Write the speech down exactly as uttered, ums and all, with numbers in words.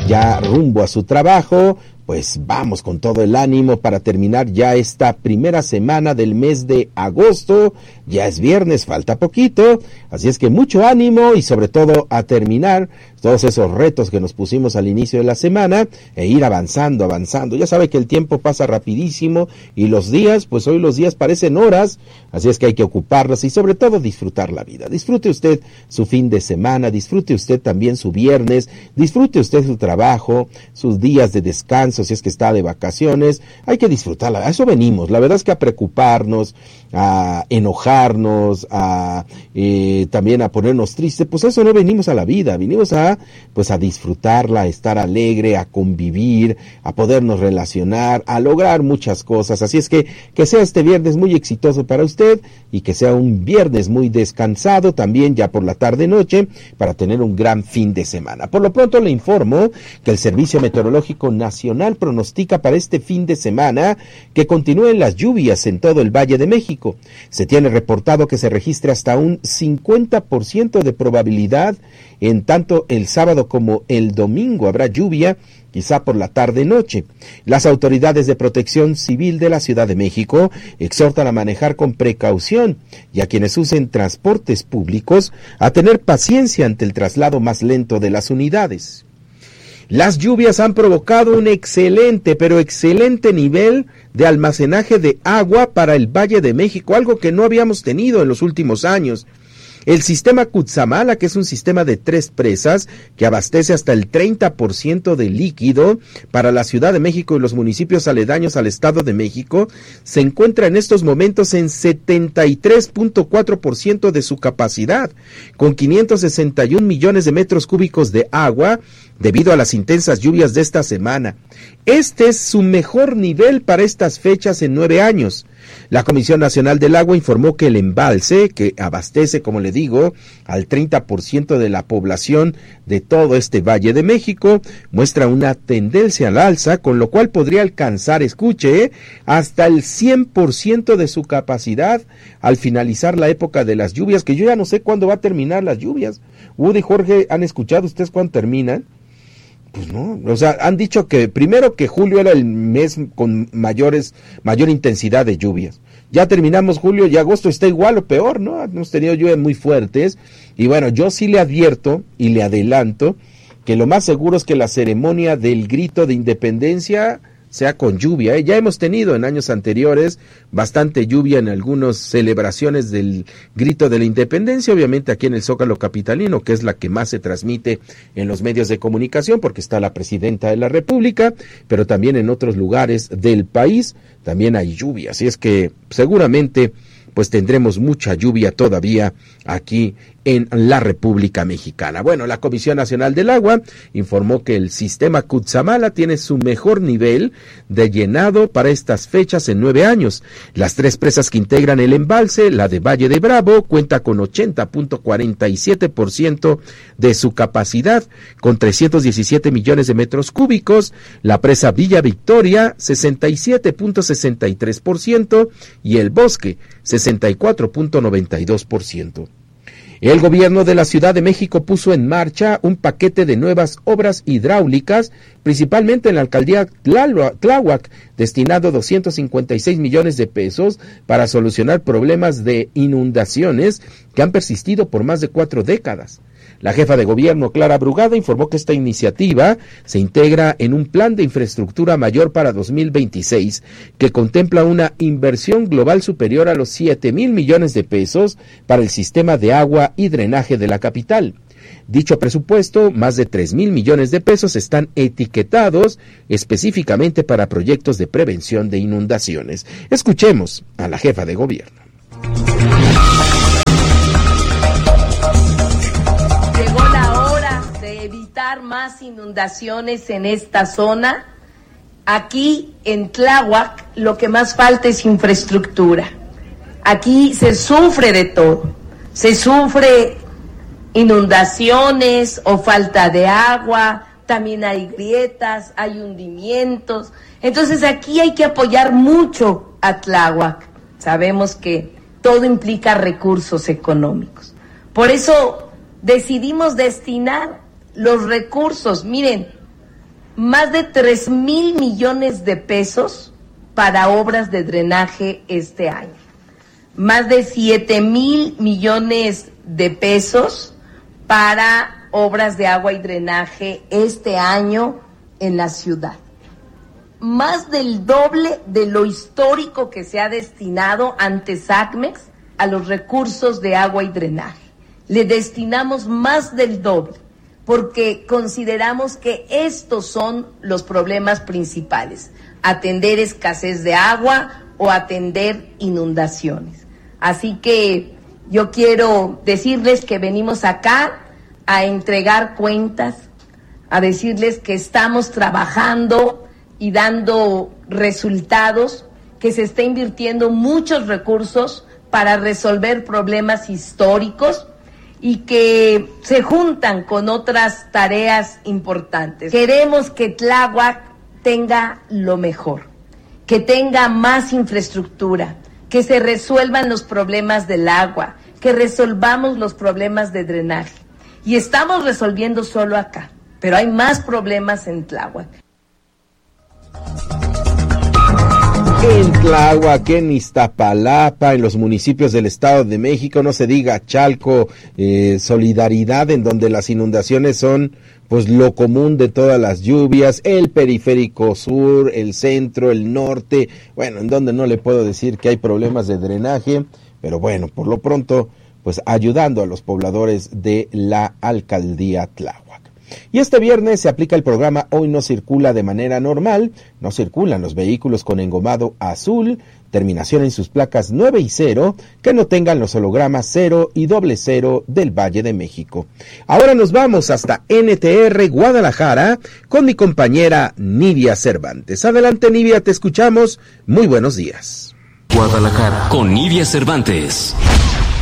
ya rumbo a su trabajo, pues vamos con todo el ánimo para terminar ya esta primera semana del mes de agosto. Ya es viernes, falta poquito, así es que mucho ánimo y sobre todo a terminar todos esos retos que nos pusimos al inicio de la semana e ir avanzando, avanzando. Ya sabe que el tiempo pasa rapidísimo y los días, pues hoy los días parecen horas, así es que hay que ocuparlos y sobre todo disfrutar la vida. Disfrute usted su fin de semana, disfrute usted también su viernes, disfrute usted su trabajo, sus días de descanso, si es que está de vacaciones. Hay que disfrutarla, a eso venimos. La verdad es que a preocuparnos, a enojarnos, a eh, también a ponernos tristes, pues eso no venimos a la vida, venimos a pues a disfrutarla, a estar alegre, a convivir, a podernos relacionar, a lograr muchas cosas. Así es que que sea este viernes muy exitoso para usted y que sea un viernes muy descansado también ya por la tarde noche para tener un gran fin de semana. Por lo pronto le informo que el Servicio Meteorológico Nacional pronostica para este fin de semana que continúen las lluvias en todo el Valle de México. Se tiene reportado que se registre hasta un cincuenta por ciento de probabilidad, en tanto el sábado como el domingo habrá lluvia, quizá por la tarde-noche. Las autoridades de protección civil de la Ciudad de México exhortan a manejar con precaución y a quienes usen transportes públicos a tener paciencia ante el traslado más lento de las unidades. Las lluvias han provocado un excelente, pero excelente nivel de almacenaje de agua para el Valle de México, algo que no habíamos tenido en los últimos años. El sistema Cutzamala, que es un sistema de tres presas que abastece hasta el treinta por ciento de líquido para la Ciudad de México y los municipios aledaños al Estado de México, se encuentra en estos momentos en setenta y tres punto cuatro por ciento de su capacidad, con quinientos sesenta y un millones de metros cúbicos de agua debido a las intensas lluvias de esta semana. Este es su mejor nivel para estas fechas en nueve años. La Comisión Nacional del Agua informó que el embalse, que abastece, como le digo, al treinta por ciento de la población de todo este Valle de México, muestra una tendencia al alza, con lo cual podría alcanzar, escuche, hasta el cien por ciento de su capacidad al finalizar la época de las lluvias, que yo ya no sé cuándo va a terminar las lluvias. Woody y Jorge, ¿han escuchado ustedes cuándo terminan? Pues no, o sea, han dicho que primero que julio era el mes con mayores, mayor intensidad de lluvias. Ya terminamos julio y agosto está igual o peor, ¿no? Hemos tenido lluvias muy fuertes y bueno, yo sí le advierto y le adelanto que lo más seguro es que la ceremonia del grito de independencia sea con lluvia, ¿eh? Ya hemos tenido en años anteriores bastante lluvia en algunas celebraciones del grito de la independencia, obviamente aquí en el Zócalo capitalino, que es la que más se transmite en los medios de comunicación, porque está la presidenta de la República, pero también en otros lugares del país también hay lluvia, así es que seguramente pues tendremos mucha lluvia todavía aquí en la República Mexicana. Bueno, la Comisión Nacional del Agua informó que el sistema Cutzamala tiene su mejor nivel de llenado para estas fechas en nueve años. Las tres presas que integran el embalse, la de Valle de Bravo, cuenta con ochenta punto cuarenta y siete por ciento de su capacidad, con trescientos diecisiete millones de metros cúbicos, la presa Villa Victoria, sesenta y siete punto sesenta y tres por ciento, y el Bosque, sesenta y cuatro punto noventa y dos por ciento. El gobierno de la Ciudad de México puso en marcha un paquete de nuevas obras hidráulicas, principalmente en la alcaldía Tláhuac, destinado doscientos cincuenta y seis millones de pesos para solucionar problemas de inundaciones que han persistido por más de cuatro décadas. La jefa de gobierno, Clara Brugada, informó que esta iniciativa se integra en un plan de infraestructura mayor para dos mil veintiséis, que contempla una inversión global superior a los siete mil millones de pesos para el sistema de agua y drenaje de la capital. Dicho presupuesto, más de tres mil millones de pesos están etiquetados específicamente para proyectos de prevención de inundaciones. Escuchemos a la jefa de gobierno. Más inundaciones en esta zona. Aquí en Tláhuac lo que más falta es infraestructura. Aquí se sufre de todo. Se sufre inundaciones o falta de agua, también hay grietas, hay hundimientos. Entonces aquí hay que apoyar mucho a Tláhuac. Sabemos que todo implica recursos económicos. Por eso decidimos destinar los recursos. Miren, más de tres mil millones de pesos para obras de drenaje este año. Más de siete mil millones de pesos para obras de agua y drenaje este año en la ciudad. Más del doble de lo histórico que se ha destinado ante SACMEX a los recursos de agua y drenaje. Le destinamos más del doble, porque consideramos que estos son los problemas principales: atender escasez de agua o atender inundaciones. Así que yo quiero decirles que venimos acá a entregar cuentas, a decirles que estamos trabajando y dando resultados, que se está invirtiendo muchos recursos para resolver problemas históricos y que se juntan con otras tareas importantes. Queremos que Tláhuac tenga lo mejor, que tenga más infraestructura, que se resuelvan los problemas del agua, que resolvamos los problemas de drenaje. Y estamos resolviendo solo acá, pero hay más problemas en Tláhuac. En Tláhuac, en Iztapalapa, en los municipios del Estado de México, no se diga Chalco, eh, Solidaridad, en donde las inundaciones son pues lo común de todas las lluvias, el periférico sur, el centro, el norte, bueno, en donde no le puedo decir que hay problemas de drenaje, pero bueno, por lo pronto, pues ayudando a los pobladores de la alcaldía Tláhuac. Y este viernes se aplica el programa Hoy no circula de manera normal, no circulan los vehículos con engomado azul, terminación en sus placas nueve y cero, que no tengan los hologramas cero y doble cero del Valle de México. Ahora nos vamos hasta N T R Guadalajara con mi compañera Nidia Cervantes. Adelante, Nidia, te escuchamos. Muy buenos días. Guadalajara con Nidia Cervantes.